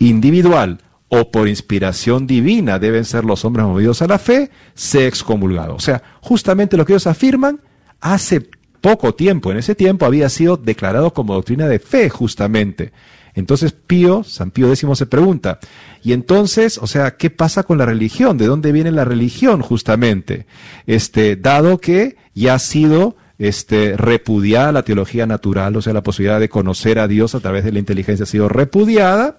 individual o por inspiración divina deben ser los hombres movidos a la fe, sea excomulgado. O sea, justamente lo que ellos afirman, hace poco tiempo, en ese tiempo había sido declarado como doctrina de fe, justamente. Entonces San Pío X se pregunta, y entonces, o sea, ¿qué pasa con la religión? ¿De dónde viene la religión, justamente? Dado que ya ha sido repudiada la teología natural, o sea, la posibilidad de conocer a Dios a través de la inteligencia ha sido repudiada,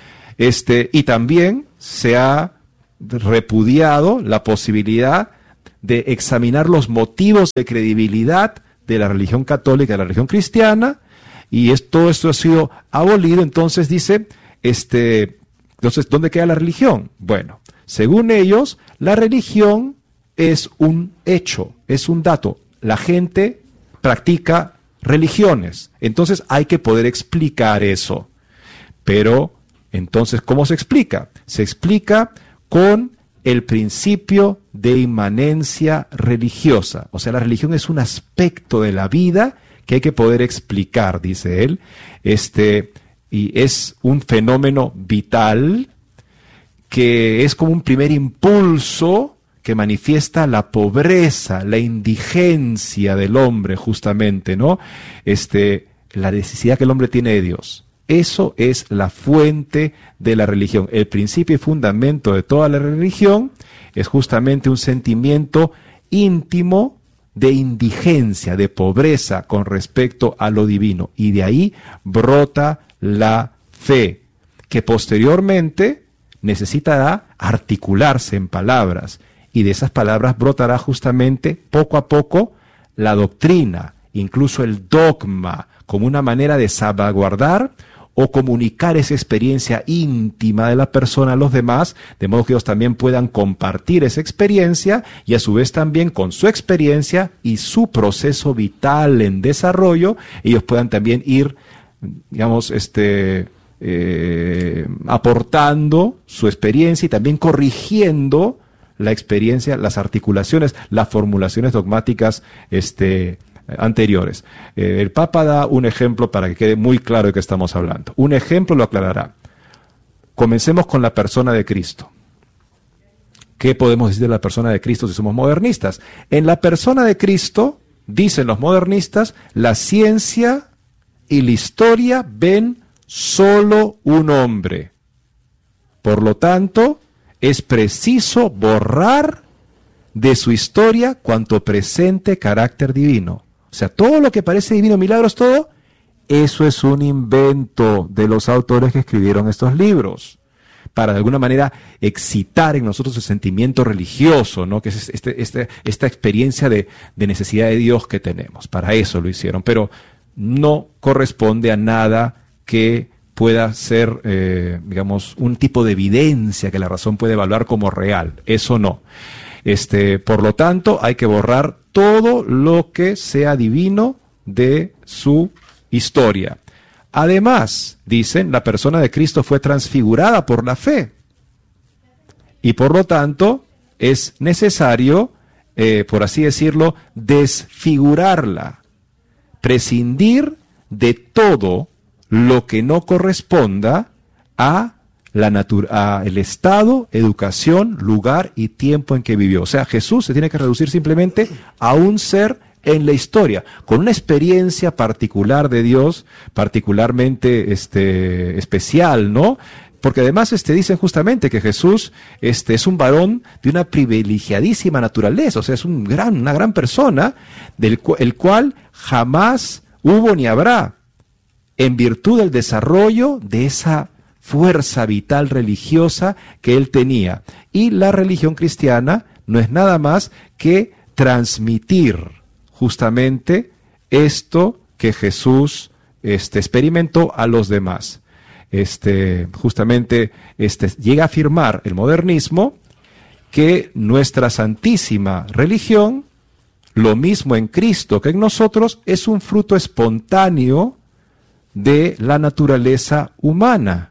y también se ha repudiado la posibilidad de examinar los motivos de credibilidad de la religión católica, de la religión cristiana, y todo esto ha sido abolido. Entonces dice, entonces, ¿dónde queda la religión? Bueno, según ellos, la religión es un hecho, es un dato. La gente practica religiones, entonces hay que poder explicar eso. Pero, entonces, ¿cómo se explica? Se explica con el principio de inmanencia religiosa. O sea, la religión es un aspecto de la vida que hay que poder explicar, dice él, y es un fenómeno vital que es como un primer impulso que manifiesta la pobreza, la indigencia del hombre, justamente, ¿no? La necesidad que el hombre tiene de Dios. Eso es la fuente de la religión. El principio y fundamento de toda la religión es justamente un sentimiento íntimo de indigencia, de pobreza con respecto a lo divino. Y de ahí brota la fe, que posteriormente necesitará articularse en palabras. Y de esas palabras brotará justamente poco a poco la doctrina, incluso el dogma, como una manera de salvaguardar o comunicar esa experiencia íntima de la persona a los demás, de modo que ellos también puedan compartir esa experiencia y a su vez también con su experiencia y su proceso vital en desarrollo, ellos puedan también ir, digamos, aportando su experiencia y también corrigiendo la experiencia, las articulaciones, las formulaciones dogmáticas anteriores. El Papa da un ejemplo para que quede muy claro de qué estamos hablando. Un ejemplo lo aclarará. Comencemos con la persona de Cristo. ¿Qué podemos decir de la persona de Cristo si somos modernistas? En la persona de Cristo, dicen los modernistas, la ciencia y la historia ven solo un hombre. Por lo tanto, es preciso borrar de su historia cuanto presente carácter divino. O sea, todo lo que parece divino, milagros, todo, eso es un invento de los autores que escribieron estos libros, para de alguna manera excitar en nosotros el sentimiento religioso, ¿no? Que es esta experiencia de necesidad de Dios que tenemos. Para eso lo hicieron, pero no corresponde a nada que pueda ser, digamos, un tipo de evidencia que la razón puede evaluar como real. Eso no. Por lo tanto, hay que borrar todo lo que sea divino de su historia. Además, dicen, la persona de Cristo fue transfigurada por la fe. Y por lo tanto, es necesario, por así decirlo, desfigurarla. Prescindir de todo lo que no corresponda a el estado, educación, lugar y tiempo en que vivió. O sea, Jesús se tiene que reducir simplemente a un ser en la historia, con una experiencia particular de Dios, particularmente especial, ¿no? Porque además dicen justamente que Jesús es un varón de una privilegiadísima naturaleza, o sea, es una gran persona, el cual jamás hubo ni habrá, en virtud del desarrollo de esa fuerza vital religiosa que él tenía. Y la religión cristiana no es nada más que transmitir justamente esto que Jesús experimentó a los demás. Justamente llega a afirmar el modernismo que nuestra santísima religión, lo mismo en Cristo que en nosotros, es un fruto espontáneo de la naturaleza humana.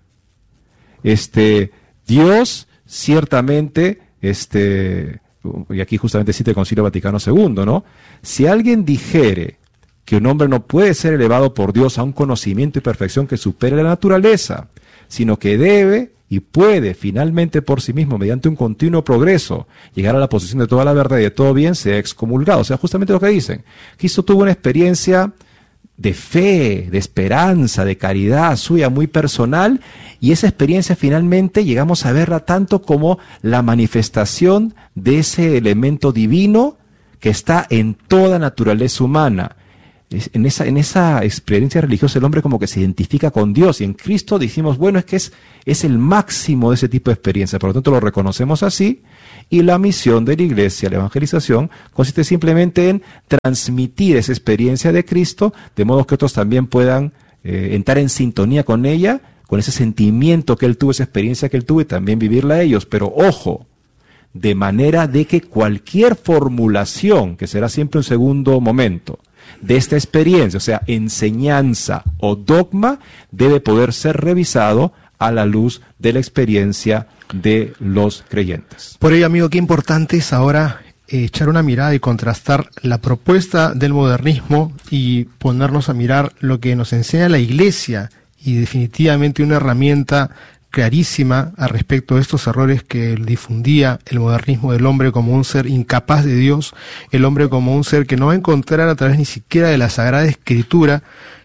Dios ciertamente, y aquí justamente cita el Concilio Vaticano II, ¿no? Si alguien dijere que un hombre no puede ser elevado por Dios a un conocimiento y perfección que supere la naturaleza, sino que debe y puede finalmente por sí mismo, mediante un continuo progreso, llegar a la posición de toda la verdad y de todo bien, sea excomulgado. O sea, justamente lo que dicen. Cristo tuvo una experiencia de fe, de esperanza, de caridad suya muy personal, y esa experiencia finalmente llegamos a verla tanto como la manifestación de ese elemento divino que está en toda naturaleza humana. En esa experiencia religiosa el hombre como que se identifica con Dios, y en Cristo decimos, bueno, es que es el máximo de ese tipo de experiencia, por lo tanto lo reconocemos así, y la misión de la Iglesia, la evangelización, consiste simplemente en transmitir esa experiencia de Cristo, de modo que otros también puedan entrar en sintonía con ella, con ese sentimiento que él tuvo, esa experiencia que él tuvo, y también vivirla ellos. Pero ojo, de manera de que cualquier formulación, que será siempre un segundo momento, de esta experiencia, o sea, enseñanza o dogma, debe poder ser revisado a la luz de la experiencia de los creyentes. Por ello, amigo, qué importante es ahora echar una mirada y contrastar la propuesta del modernismo y ponernos a mirar lo que nos enseña la Iglesia, y definitivamente una herramienta clarísima al respecto de estos errores que difundía el modernismo del hombre como un ser incapaz de Dios, el hombre como un ser que no va a encontrar a través ni siquiera de la Sagrada Escritura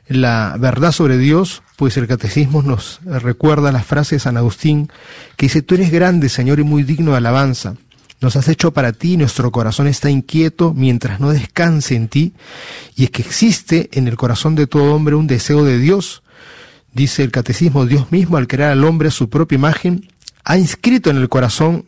la verdad sobre Dios, pues el Catecismo nos recuerda las frases de San Agustín, que dice: tú eres grande, Señor, y muy digno de alabanza. Nos has hecho para ti, nuestro corazón está inquieto mientras no descanse en ti, y es que existe en el corazón de todo hombre un deseo de Dios. Dice el Catecismo: Dios mismo, al crear al hombre a su propia imagen, ha inscrito en el corazón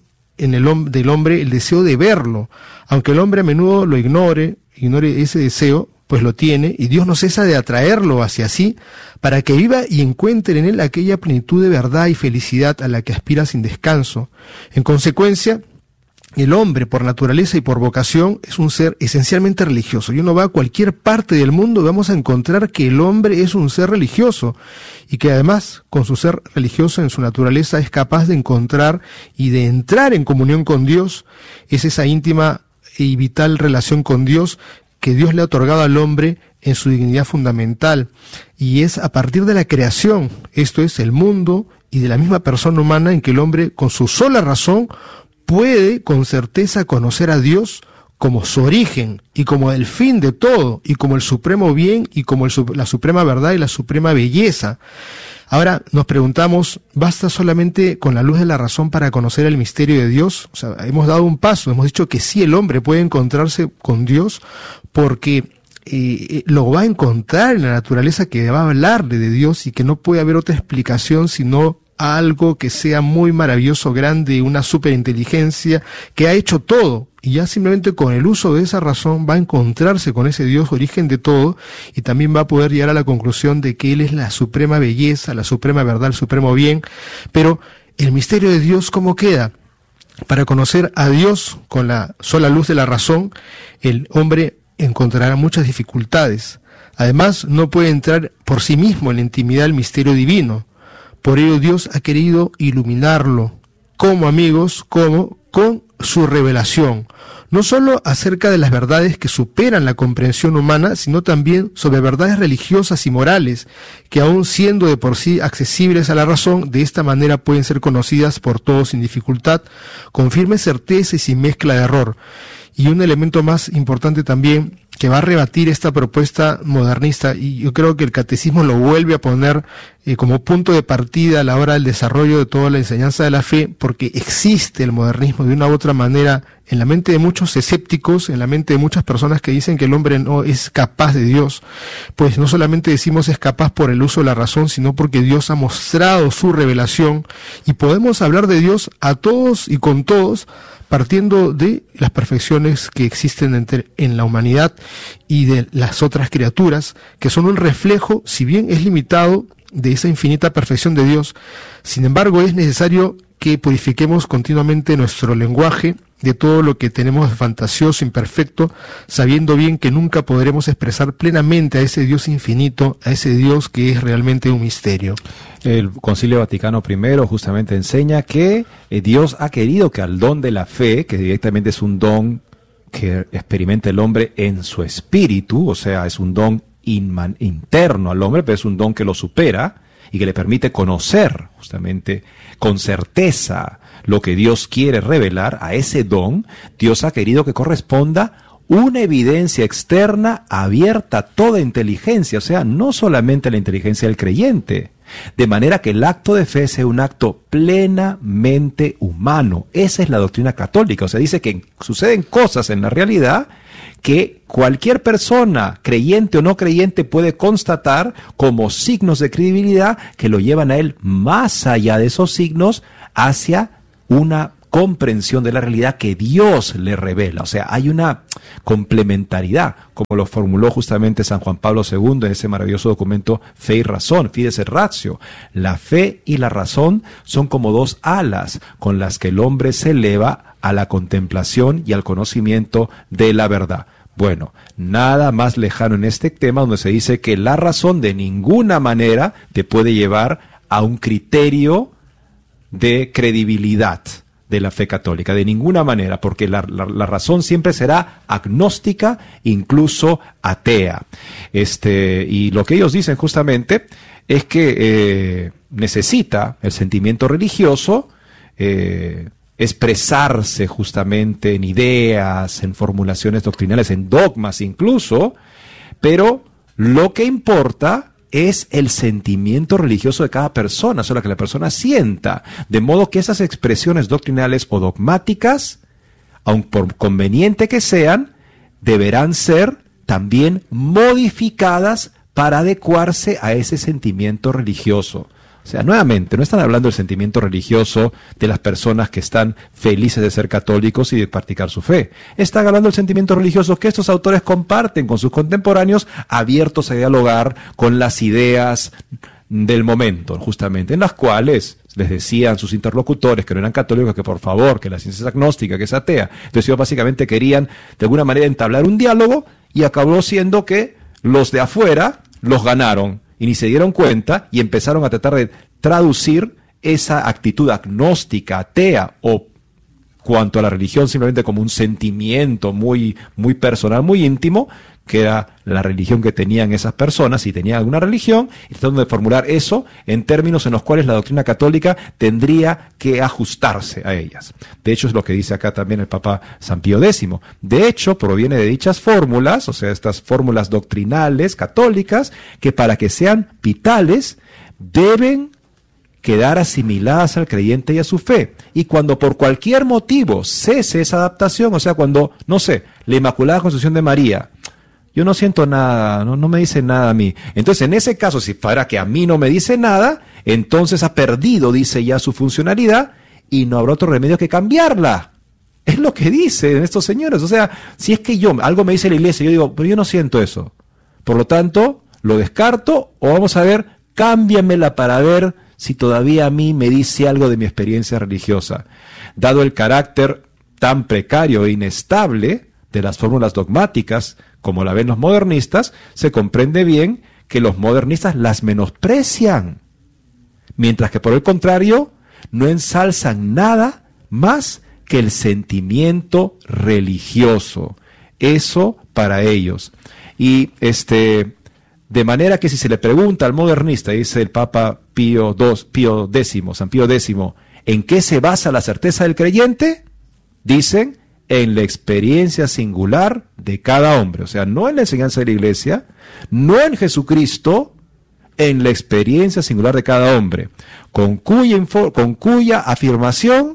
del hombre el deseo de verlo, aunque el hombre a menudo lo ignore ese deseo, pues lo tiene, y Dios no cesa de atraerlo hacia sí, para que viva y encuentre en él aquella plenitud de verdad y felicidad a la que aspira sin descanso. En consecuencia, el hombre, por naturaleza y por vocación, es un ser esencialmente religioso. Y uno va a cualquier parte del mundo y vamos a encontrar que el hombre es un ser religioso, y que además, con su ser religioso en su naturaleza, es capaz de encontrar y de entrar en comunión con Dios. Es esa íntima y vital relación con Dios que Dios le ha otorgado al hombre en su dignidad fundamental, y es a partir de la creación, esto es, el mundo y de la misma persona humana, en que el hombre, con su sola razón, puede con certeza conocer a Dios como su origen y como el fin de todo, y como el supremo bien, y como la suprema verdad y la suprema belleza. Ahora nos preguntamos, ¿basta solamente con la luz de la razón para conocer el misterio de Dios? O sea, hemos dado un paso, hemos dicho que sí, el hombre puede encontrarse con Dios, porque lo va a encontrar en la naturaleza que va a hablarle de Dios, y que no puede haber otra explicación sino algo que sea muy maravilloso, grande, una superinteligencia que ha hecho todo, y ya simplemente con el uso de esa razón va a encontrarse con ese Dios origen de todo, y también va a poder llegar a la conclusión de que Él es la suprema belleza, la suprema verdad, el supremo bien. Pero el misterio de Dios, ¿cómo queda? Para conocer a Dios con la sola luz de la razón, el hombre encontrará muchas dificultades. Además, no puede entrar por sí mismo en la intimidad del misterio divino. Por ello Dios ha querido iluminarlo, como amigos, como con su revelación, no solo acerca de las verdades que superan la comprensión humana, sino también sobre verdades religiosas y morales, que aun siendo de por sí accesibles a la razón, de esta manera pueden ser conocidas por todos sin dificultad, con firme certeza y sin mezcla de error. Y un elemento más importante también, que va a rebatir esta propuesta modernista, y yo creo que el Catecismo lo vuelve a poner como punto de partida a la hora del desarrollo de toda la enseñanza de la fe, porque existe el modernismo de una u otra manera en la mente de muchos escépticos, en la mente de muchas personas que dicen que el hombre no es capaz de Dios. Pues no solamente decimos es capaz por el uso de la razón, sino porque Dios ha mostrado su revelación, y podemos hablar de Dios a todos y con todos, partiendo de las perfecciones que existen en la humanidad y de las otras criaturas, que son un reflejo, si bien es limitado, de esa infinita perfección de Dios. Sin embargo, es necesario que purifiquemos continuamente nuestro lenguaje de todo lo que tenemos de fantasioso, imperfecto, sabiendo bien que nunca podremos expresar plenamente a ese Dios infinito, a ese Dios que es realmente un misterio. El Concilio Vaticano I justamente enseña que Dios ha querido que al don de la fe, que directamente es un don que experimenta el hombre en su espíritu, o sea, es un don interno al hombre, pero es un don que lo supera, y que le permite conocer justamente con certeza lo que Dios quiere revelar, a ese don, Dios ha querido que corresponda una evidencia externa abierta a toda inteligencia, o sea, no solamente a la inteligencia del creyente, de manera que el acto de fe sea un acto plenamente humano. Esa es la doctrina católica, o sea, dice que suceden cosas en la realidad que cualquier persona, creyente o no creyente, puede constatar como signos de credibilidad que lo llevan a él más allá de esos signos hacia una comprensión de la realidad que Dios le revela. O sea, hay una complementariedad, como lo formuló justamente San Juan Pablo II en ese maravilloso documento Fe y Razón, Fides et Ratio. La fe y la razón son como dos alas con las que el hombre se eleva a la contemplación y al conocimiento de la verdad. Bueno, nada más lejano en este tema donde se dice que la razón de ninguna manera te puede llevar a un criterio de credibilidad de la fe católica, de ninguna manera, porque la razón siempre será agnóstica, incluso atea. Y lo que ellos dicen justamente es que necesita el sentimiento religioso expresarse justamente en ideas, en formulaciones doctrinales, en dogmas incluso, pero lo que importa es el sentimiento religioso de cada persona, o sea, lo que la persona sienta, de modo que esas expresiones doctrinales o dogmáticas, aun por conveniente que sean, deberán ser también modificadas para adecuarse a ese sentimiento religioso. O sea, nuevamente, no están hablando del sentimiento religioso de las personas que están felices de ser católicos y de practicar su fe. Están hablando del sentimiento religioso que estos autores comparten con sus contemporáneos, abiertos a dialogar con las ideas del momento, justamente, en las cuales les decían sus interlocutores que no eran católicos que por favor, que la ciencia es agnóstica, que es atea. Entonces ellos básicamente querían de alguna manera entablar un diálogo y acabó siendo que los de afuera los ganaron. Y ni se dieron cuenta y empezaron a tratar de traducir esa actitud agnóstica, atea o cuanto a la religión simplemente como un sentimiento muy, muy personal, muy íntimo, que era la religión que tenían esas personas, si tenían alguna religión, y tratando de formular eso en términos en los cuales la doctrina católica tendría que ajustarse a ellas. De hecho, es lo que dice acá también el Papa San Pío X. De hecho, proviene de dichas fórmulas, o sea, estas fórmulas doctrinales católicas, que para que sean vitales, deben quedar asimiladas al creyente y a su fe. Y cuando por cualquier motivo cese esa adaptación, o sea, cuando, no sé, la Inmaculada Concepción de María, yo no siento nada, no me dice nada a mí. Entonces, en ese caso, si fuera que a mí no me dice nada, entonces ha perdido, dice ya, su funcionalidad y no habrá otro remedio que cambiarla. Es lo que dicen estos señores. O sea, si es que algo me dice la iglesia, yo digo, pero yo no siento eso. Por lo tanto, lo descarto o vamos a ver, cámbiamela para ver si todavía a mí me dice algo de mi experiencia religiosa. Dado el carácter tan precario e inestable de las fórmulas dogmáticas, como la ven los modernistas, se comprende bien que los modernistas las menosprecian, mientras que por el contrario, no ensalzan nada más que el sentimiento religioso. Eso para ellos. Y de manera que si se le pregunta al modernista, dice el Papa San Pío X, ¿en qué se basa la certeza del creyente? Dicen, en la experiencia singular de cada hombre. O sea, no en la enseñanza de la iglesia, no en Jesucristo, en la experiencia singular de cada hombre, con cuya afirmación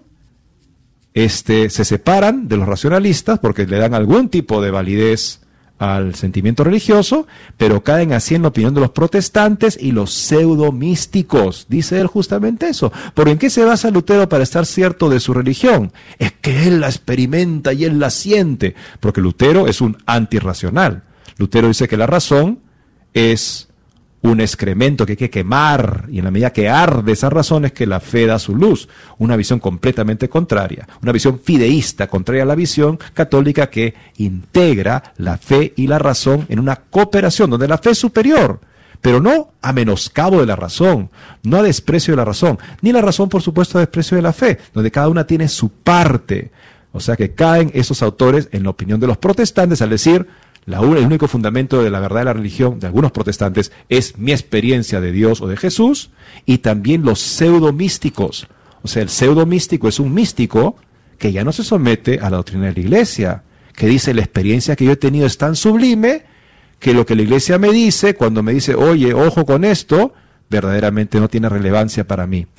se separan de los racionalistas porque le dan algún tipo de validez al sentimiento religioso, pero caen así en la opinión de los protestantes y los pseudo-místicos. Dice él justamente eso. ¿Por en qué se basa Lutero para estar cierto de su religión? Es que él la experimenta y él la siente, porque Lutero es un antirracional. Lutero dice que la razón es un excremento que hay que quemar, y en la medida que arde esa razón es que la fe da su luz. Una visión completamente contraria, una visión fideísta, contraria a la visión católica que integra la fe y la razón en una cooperación donde la fe es superior, pero no a menoscabo de la razón, no a desprecio de la razón, ni la razón por supuesto a desprecio de la fe, donde cada una tiene su parte. O sea que caen esos autores en la opinión de los protestantes al decir, el único fundamento de la verdad de la religión de algunos protestantes es mi experiencia de Dios o de Jesús, y también los pseudomísticos. O sea, el pseudomístico es un místico que ya no se somete a la doctrina de la Iglesia, que dice la experiencia que yo he tenido es tan sublime que lo que la Iglesia me dice, cuando me dice, oye, ojo con esto, verdaderamente no tiene relevancia para mí.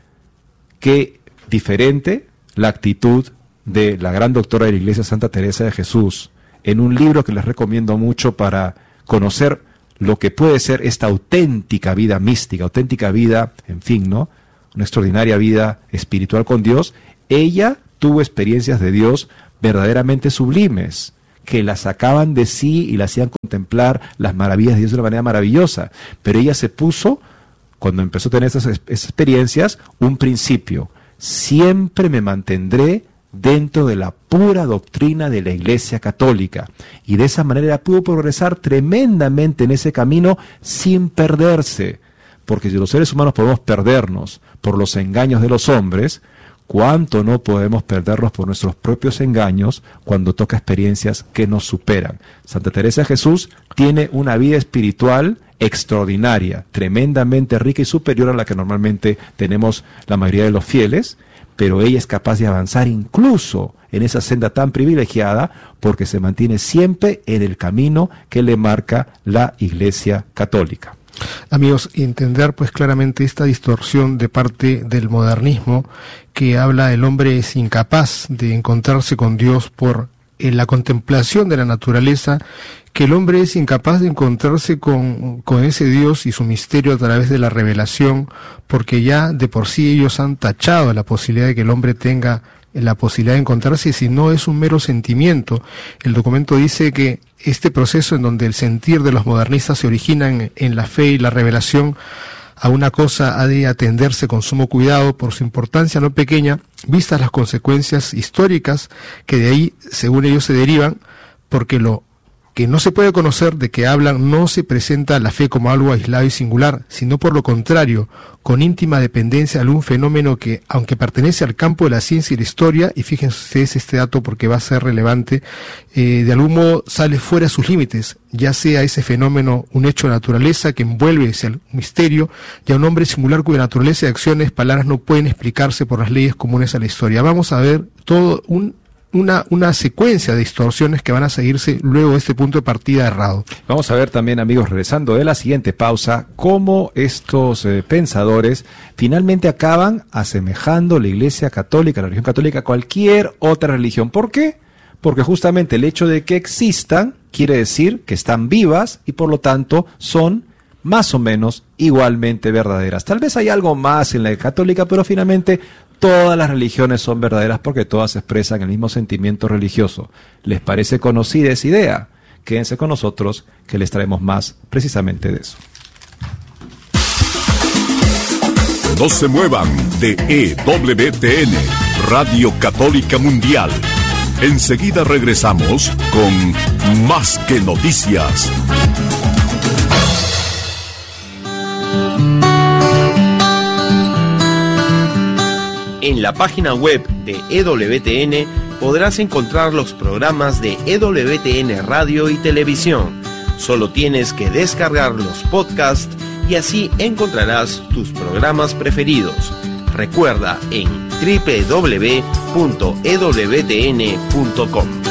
Qué diferente la actitud de la gran doctora de la Iglesia, Santa Teresa de Jesús, en un libro que les recomiendo mucho para conocer lo que puede ser esta auténtica vida mística, auténtica vida, en fin, ¿no? Una extraordinaria vida espiritual con Dios. Ella tuvo experiencias de Dios verdaderamente sublimes, que la sacaban de sí y la hacían contemplar las maravillas de Dios de una manera maravillosa. Pero ella se puso, cuando empezó a tener esas experiencias, un principio: siempre me mantendré dentro de la pura doctrina de la Iglesia Católica. Y de esa manera pudo progresar tremendamente en ese camino sin perderse. Porque si los seres humanos podemos perdernos por los engaños de los hombres, ¿cuánto no podemos perdernos por nuestros propios engaños cuando toca experiencias que nos superan? Santa Teresa de Jesús tiene una vida espiritual extraordinaria, tremendamente rica y superior a la que normalmente tenemos la mayoría de los fieles, pero ella es capaz de avanzar incluso en esa senda tan privilegiada porque se mantiene siempre en el camino que le marca la Iglesia Católica. Amigos, entender pues claramente esta distorsión de parte del modernismo que habla el hombre es incapaz de encontrarse con Dios por la contemplación de la naturaleza, que el hombre es incapaz de encontrarse con ese Dios y su misterio a través de la revelación, porque ya de por sí ellos han tachado la posibilidad de que el hombre tenga la posibilidad de encontrarse, si no es un mero sentimiento. El documento dice que este proceso en donde el sentir de los modernistas se origina en la fe y la revelación, a una cosa ha de atenderse con sumo cuidado por su importancia no pequeña, vistas las consecuencias históricas que de ahí, según ellos, se derivan, porque lo que no se puede conocer de que hablan no se presenta la fe como algo aislado y singular, sino por lo contrario, con íntima dependencia de un fenómeno que, aunque pertenece al campo de la ciencia y la historia, y fíjense ustedes este dato porque va a ser relevante, de algún modo sale fuera de sus límites, ya sea ese fenómeno un hecho de naturaleza que envuelve ese misterio, ya un hombre singular cuya naturaleza y acciones, palabras no pueden explicarse por las leyes comunes a la historia. Vamos a ver todo una secuencia de distorsiones que van a seguirse luego de este punto de partida errado. Vamos a ver también, amigos, regresando de la siguiente pausa, cómo estos pensadores finalmente acaban asemejando la Iglesia Católica, la religión católica, a cualquier otra religión. ¿Por qué? Porque justamente el hecho de que existan quiere decir que están vivas y por lo tanto son más o menos igualmente verdaderas. Tal vez hay algo más en la católica, pero finalmente todas las religiones son verdaderas porque todas expresan el mismo sentimiento religioso. ¿Les parece conocida esa idea? Quédense con nosotros que les traemos más precisamente de eso. No se muevan de EWTN, Radio Católica Mundial. Enseguida regresamos con Más que Noticias. En la página web de EWTN podrás encontrar los programas de EWTN Radio y Televisión. Solo tienes que descargar los podcasts y así encontrarás tus programas preferidos. Recuerda en www.ewtn.com.